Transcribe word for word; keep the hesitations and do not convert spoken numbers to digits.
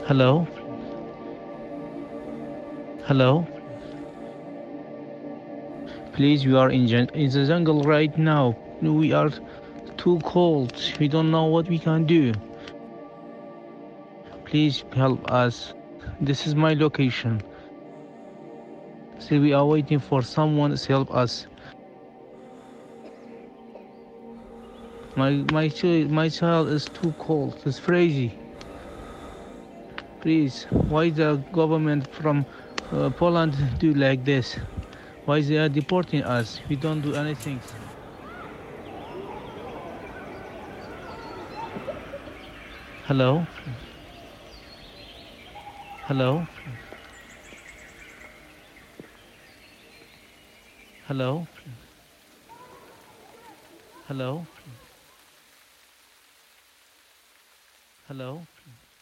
Hello? Hello? Please, we are in, jun- in the jungle right now. We are too cold. We don't know what we can do. Please help us. This is my location. See, we are waiting for someone to help us. My my child my child is too cold. It's crazy. Please, why the government from uh, Poland do like this? Why they are deporting us? We don't do anything. Hello? Hello? Hello? Hello? Hello?